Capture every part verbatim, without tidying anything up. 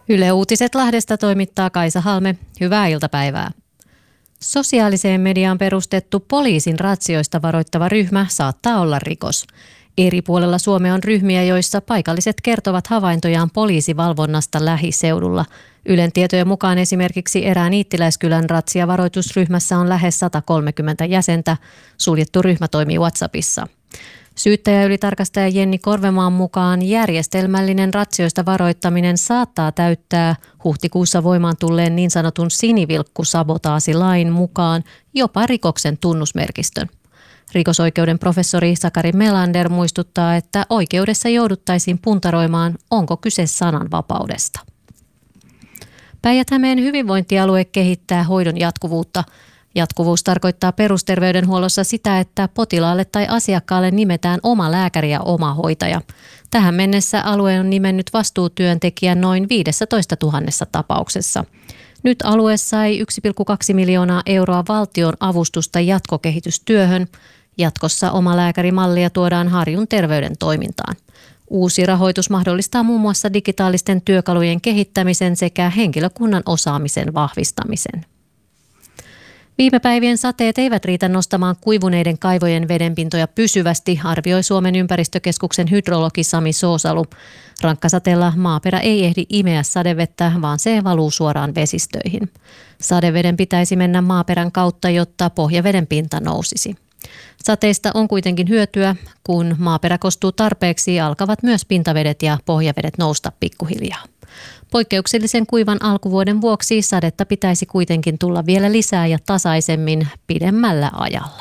Yle Uutiset Lahdesta toimittaa Kaisa Halme. Hyvää iltapäivää. Sosiaaliseen mediaan perustettu poliisin ratsioista varoittava ryhmä saattaa olla rikos. Eri puolella Suomea on ryhmiä, joissa paikalliset kertovat havaintojaan poliisivalvonnasta lähiseudulla. Ylen tietojen mukaan esimerkiksi erään Iittiläiskylän ratsiavaroitusryhmässä on lähes sata kolmekymmentä jäsentä. Suljettu ryhmä toimii WhatsAppissa. Syyttäjäylitarkastaja Jenni Korvemaan mukaan järjestelmällinen ratsioista varoittaminen saattaa täyttää huhtikuussa voimaan tulleen niin sanotun sinivilkkusabotaasilain mukaan jopa rikoksen tunnusmerkistön. Rikosoikeuden professori Sakari Melander muistuttaa, että oikeudessa jouduttaisiin puntaroimaan, onko kyse sananvapaudesta. Päijät-Hämeen hyvinvointialue kehittää hoidon jatkuvuutta. Jatkuvuus tarkoittaa perusterveydenhuollossa sitä, että potilaalle tai asiakkaalle nimetään oma lääkäri ja oma hoitaja. Tähän mennessä alue on nimennyt vastuutyöntekijän noin viisitoistatuhatta tapauksessa. Nyt alue sai yksi pilkku kaksi miljoonaa euroa valtion avustusta jatkokehitystyöhön. Jatkossa oma lääkärimallia tuodaan Harjun terveyden toimintaan. Uusi rahoitus mahdollistaa muun muassa digitaalisten työkalujen kehittämisen sekä henkilökunnan osaamisen vahvistamisen. Viime päivien sateet eivät riitä nostamaan kuivuneiden kaivojen vedenpintoja pysyvästi, arvioi Suomen ympäristökeskuksen hydrologi Sami Soosalu. Rankkasateella maaperä ei ehdi imeä sadevettä, vaan se valuu suoraan vesistöihin. Sadeveden pitäisi mennä maaperän kautta, jotta pohjaveden pinta nousisi. Sateista on kuitenkin hyötyä. Kun maaperä kostuu tarpeeksi, alkavat myös pintavedet ja pohjavedet nousta pikkuhiljaa. Poikkeuksellisen kuivan alkuvuoden vuoksi sadetta pitäisi kuitenkin tulla vielä lisää ja tasaisemmin pidemmällä ajalla.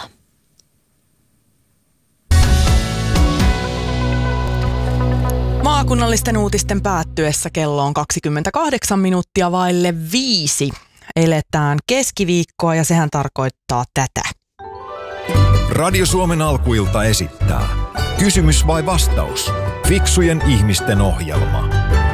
Maakunnallisten uutisten päättyessä kello on kaksikymmentäkahdeksan minuuttia vaille viisi. Eletään keskiviikkoa ja sehän tarkoittaa tätä. Radio Suomen alkuilta esittää. Kysymys vai vastaus? Fiksujen ihmisten ohjelma.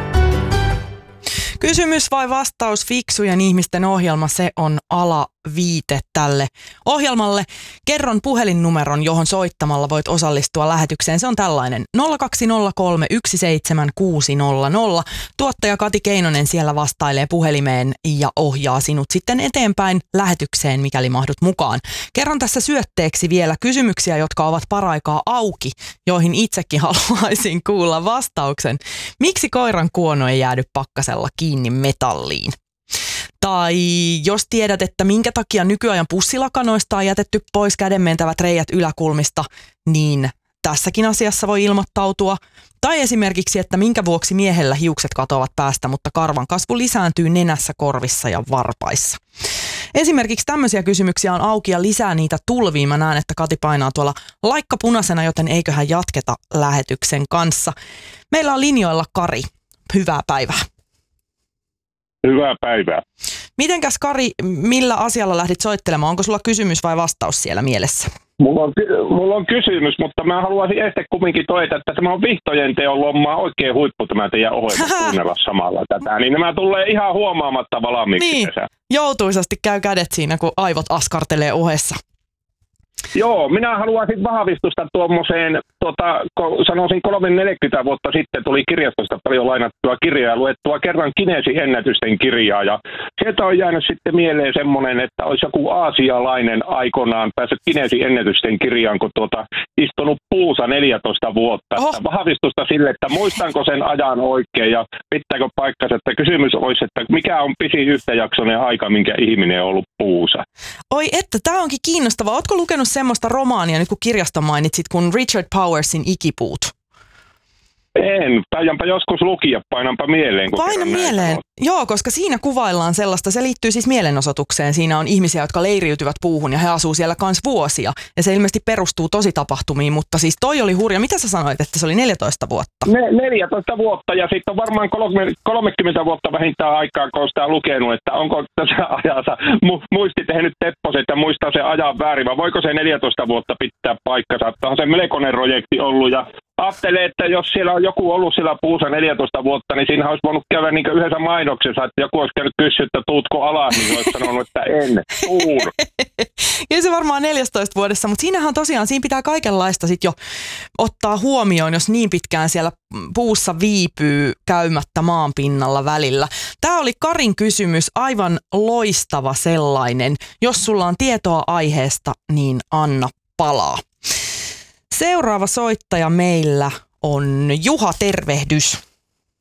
Kysymys vai vastaus, fiksujen ihmisten ohjelma, se on alaviite tälle ohjelmalle. Kerron puhelinnumeron, johon soittamalla voit osallistua lähetykseen. Se on tällainen nolla kaksi nolla kolme yksi seitsemän kuusi nolla nolla. Tuottaja Kati Keinonen siellä vastailee puhelimeen ja ohjaa sinut sitten eteenpäin lähetykseen, mikäli mahdut mukaan. Kerron tässä syötteeksi vielä kysymyksiä, jotka ovat paraikaa auki, joihin itsekin haluaisin kuulla vastauksen. Miksi koiran kuono ei jäädy pakkasella kiinni metalliin? Tai jos tiedät, että minkä takia nykyajan pussilakanoista on jätetty pois kädenmentävät reijät yläkulmista, niin tässäkin asiassa voi ilmoittautua. Tai esimerkiksi, että minkä vuoksi miehellä hiukset katoavat päästä, mutta karvan kasvu lisääntyy nenässä, korvissa ja varpaissa. Esimerkiksi tämmöisiä kysymyksiä on auki ja lisää niitä tulviin. Mä näen, että Kati painaa tuolla laikka punaisena, joten eiköhän jatketa lähetyksen kanssa. Meillä on linjoilla Kari. Hyvää päivää. Hyvää päivää. Mitenkäs Kari, millä asialla lähdit soittelemaan? Onko sulla kysymys vai vastaus siellä mielessä? Mulla on, mulla on kysymys, mutta mä haluaisin ensin kumminkin todeta, että tämä on vihtojen teon lommaa oikein huippu tämä teidän ohjelma kuunnella samalla tätä. Niin nämä tulee ihan huomaamatta valmiiksi niin, tässä. Joutuisasti käy kädet siinä, kun aivot askartelee ohessa. Joo, minä haluaisin vahvistusta tuommoiseen, tota, sanoisin kolme neljäkymmentä vuotta sitten tuli kirjastosta paljon lainattua kirjaa ja luettua kerran Guinnessin ennätysten kirjaa. Ja sieltä on jäänyt sitten mieleen semmoinen, että olisi joku aasialainen aikoinaan päässyt Guinnessin ennätysten kirjaan, kun tuota, istunut puussa neljätoista vuotta. Oh. Vahvistusta sille, että muistanko sen ajan oikein ja pitääkö paikkansa, että kysymys olisi, että mikä on pisin yhtäjaksoinen aika, minkä ihminen on ollut puussa. Oi että, tämä onkin kiinnostavaa. Ootko lukenut semmoista romaania, nyt kun kirjasta mainitsit, kun Richard Powersin Ikipuut? En, taidanpa joskus lukia, painanpa mieleen. Paina mieleen, joo, koska siinä kuvaillaan sellaista, se liittyy siis mielenosoitukseen. Siinä on ihmisiä, jotka leiriytyvät puuhun ja he asuu siellä kans vuosia. Ja se ilmeisesti perustuu tositapahtumiin, mutta siis toi oli hurja. Mitä sä sanoit, että se oli neljätoista vuotta? Ne, neljätoista vuotta ja sitten on varmaan kolmekymmentä vuotta vähintään aikaa, kun on sitä lukenut, että onko tässä ajassa mu- muisti tehnyt tepposet ja muistaa se ajan väärin, vai voiko se neljätoista vuotta pitää paikkansa. Tämä on se melkoinen projekti ollut ja Ajattelen, että jos siellä on joku ollut siellä puussa neljätoista vuotta, niin siinä olisi voinut käydä niin yhdessä mainoksessa, että joku olisi käynyt kysyä, että tuutko alas, niin olisi sanonut, että en, tuun. Ei se varmaan neljätoista vuodessa, mutta siinähän tosiaan, siinä pitää kaikenlaista sit jo ottaa huomioon, jos niin pitkään siellä puussa viipyy käymättä maan pinnalla välillä. Tämä oli Karin kysymys, aivan loistava sellainen. Jos sulla on tietoa aiheesta, niin anna palaa. Seuraava soittaja meillä on Juha, tervehdys.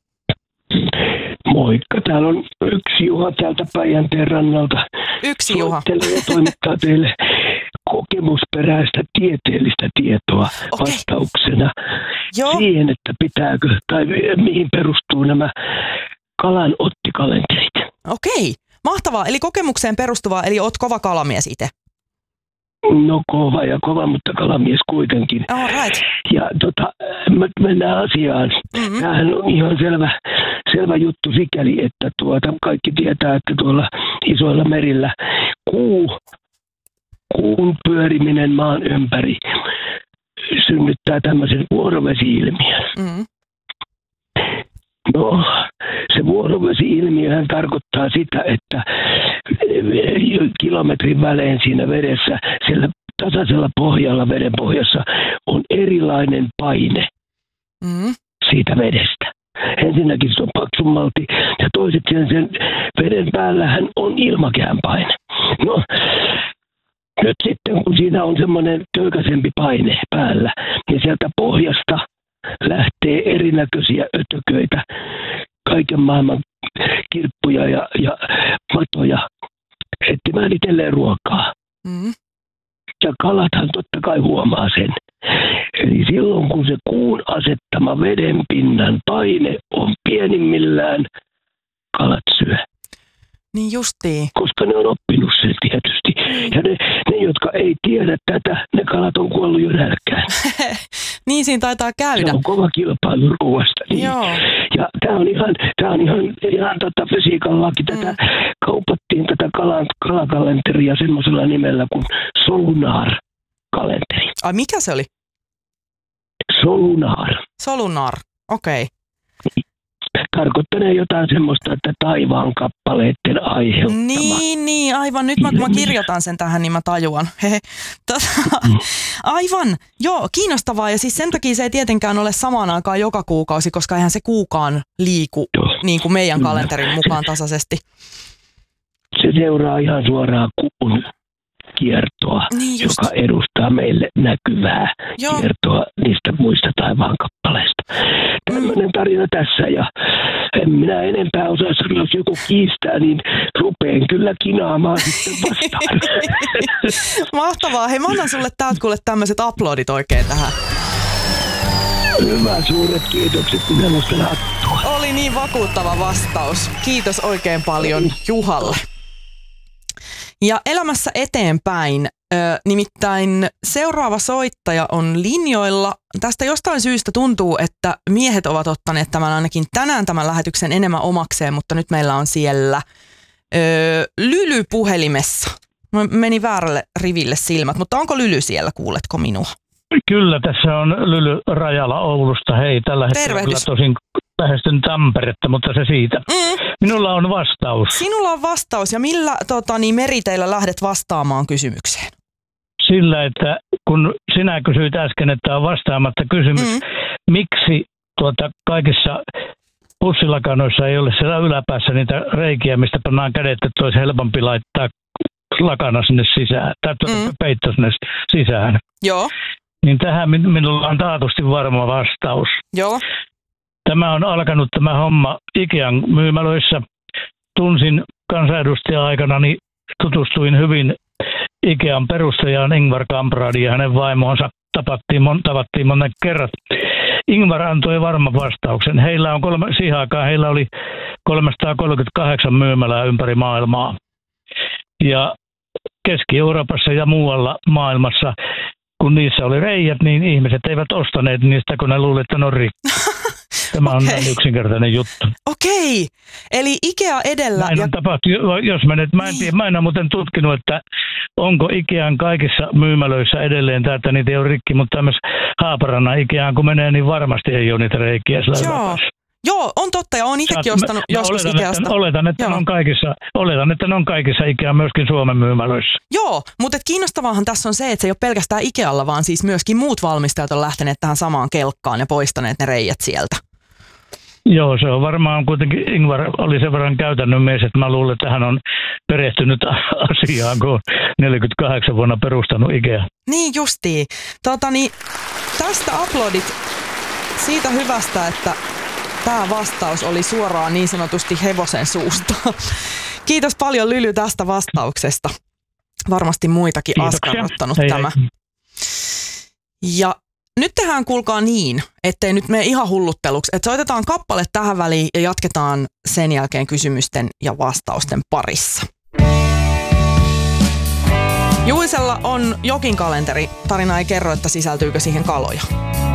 Moikka, täällä on yksi Juha täältä Päijänteen rannalta. Yksi Juha. Soittelee ja toimittaa teille kokemusperäistä tieteellistä tietoa okay. vastauksena Joo. siihen, että pitääkö tai mihin perustuu nämä kalan ottikalenterit. Okei, mahtavaa. Eli kokemukseen perustuvaa, eli oot kova kalamies itse. No kova ja kova, mutta kalamies kuitenkin. All right. Ja tota, mennään asiaan. Mm-hmm. Tämähän on ihan selvä, selvä juttu sikäli, että tuota, kaikki tietää, että tuolla isoilla merillä kuu, kuun pyöriminen maan ympäri synnyttää tämmöisen vuorovesi-ilmiön. Mm-hmm. No, se vuorovesi-ilmiöhän tarkoittaa sitä, että kilometrin välein siinä vedessä, siellä tasaisella pohjalla, veden pohjassa, on erilainen paine mm. siitä vedestä. Ensinnäkin se on paksummalti ja toiset sen, sen veden päällähän on ilmakehän paine. No, nyt sitten kun siinä on semmoinen köykäisempi paine päällä, niin sieltä pohjasta lähtee erinäköisiä ötököitä, kaiken maailman kirppuja ja, ja matoja etsimään itselleen ruokaa. Mm. Ja kalathan totta kai huomaa sen. Eli silloin kun se kuun asettama vedenpinnan paine on pienimmillään, kalat syö. Niin justiin. Koska ne on oppinut sen tietysti. Ja ne, ne, jotka ei tiedä tätä, ne kalat on kuollut jo nälkään. Niin siinä taitaa käydä. Se on kova kilpailu ruoasta. Niin. Joo. Ja tämä on ihan, tää on ihan, ihan tota fysiikan laki. Tätä mm. kaupattiin tätä kalan, kalakalenteria semmoisella nimellä kuin Solunar-kalenteri. Ai mikä se oli? Solunar. Solunar, okei. Okay. Tarkoittanee jotain semmoista, että taivaan kappaleiden aiheuttama. Niin, niin, aivan. Nyt mä, kun mä kirjoitan sen tähän, niin mä tajuan. Tota, aivan, joo, kiinnostavaa. Ja siis sen takia se ei tietenkään ole samaan aikaan joka kuukausi, koska eihän se kuukaan liiku joo. niin kuin meidän kalenterin mukaan tasaisesti. Se seuraa ihan suoraan kuun kiertoa, niin joka edustaa meille näkyvää Joo. kiertoa niistä muista taivaan kappaleista. Tämmöinen tarina tässä, ja en minä enempää osaa sanoa, jos joku kiistää, niin rupeen kyllä kinaamaan sitten vastaan. Mahtavaa. Hei, mä annan sulle täältä kuule tämmöiset uploadit oikein tähän. Hyvä, suuret kiitokset, minä nostan hattua. Oli niin vakuuttava vastaus. Kiitos oikein paljon Juhalle. Ja elämässä eteenpäin, ö, nimittäin seuraava soittaja on linjoilla. Tästä jostain syystä tuntuu, että miehet ovat ottaneet tämän ainakin tänään tämän lähetyksen enemmän omakseen, mutta nyt meillä on siellä ö, Lyly puhelimessa. Meni väärälle riville silmät, mutta onko Lyly siellä, kuuletko minua? Kyllä, tässä on Lyly Rajala Oulusta. Hei, tällä hetkellä kyllä tosin lähestyn Tamperetta, mutta se siitä. Mm. Minulla on vastaus. Sinulla on vastaus, ja millä tota, niin meriteillä lähdet vastaamaan kysymykseen? Sillä, että kun sinä kysyit äsken, että on vastaamatta kysymys, mm. miksi tuota, kaikissa pussilakanoissa ei ole siellä yläpäässä niitä reikiä, mistä pannaan kädet, että olisi helpompi laittaa lakana sinne sisään, tai tuota, mm. peitto sinne sisään. Joo. Niin tähän minulla on taatusti varma vastaus. Joo. Tämä on alkanut tämä homma Ikean myymälöissä. Tunsin kansanedustaja-aikana, niin tutustuin hyvin Ikean perustajaan Ingvar Kampradiin ja hänen vaimoonsa. Tapattiin, mon, tavattiin monen kerrat. Ingvar antoi varman vastauksen. Heillä on kolme, siihen aikaan heillä oli kolmesataakolmekymmentäkahdeksan myymälää ympäri maailmaa. Ja Keski-Euroopassa ja muualla maailmassa, kun niissä oli reijät, niin ihmiset eivät ostaneet niistä, kun ne luulivat, että ne on rikki. Tämä on okay. Näin yksinkertainen juttu. Okei, Okei, eli Ikea edellä. Näin ja... on tapahtunut, jos mä nyt, mä en tiedä, mä en ole muuten tutkinut, että onko Ikean kaikissa myymälöissä edelleen tämä, että niitä ei ole rikki, mutta tämmöisessä Haaparannan Ikeaan kun menee, niin varmasti ei ole niitä reikiä sillä Joo. Joo, on totta ja olen itsekin ostanut mä, joskus oletan, Ikeasta. Että, oletan, että ne on kaikissa, oletan, että ne on kaikissa Ikea myöskin Suomen myymälöissä. Joo, mutta kiinnostavaahan tässä on se, että se ei ole pelkästään Ikealla, vaan siis myöskin muut valmistajat on lähteneet tähän samaan kelkkaan ja poistaneet ne reijät sieltä. Joo, se on varmaan kuitenkin, Ingvar oli sen verran käytännön mies, että mä luulen, että hän on perehtynyt asiaan, kun on neljäkymmentäkahdeksan vuonna perustanut Ikea. Niin justiin. Tota, niin, tästä aplodit siitä hyvästä, että tämä vastaus oli suoraan niin sanotusti hevosen suusta. Kiitos paljon Lyly tästä vastauksesta. Varmasti muitakin askarruttanut tämä. Ja nyt tehdään kuulkaa niin, ettei nyt mene ihan hullutteluksi, että soitetaan kappale tähän väliin ja jatketaan sen jälkeen kysymysten ja vastausten parissa. Juisella on jokin kalenteri. Tarina ei kerro, että sisältyykö siihen kaloja.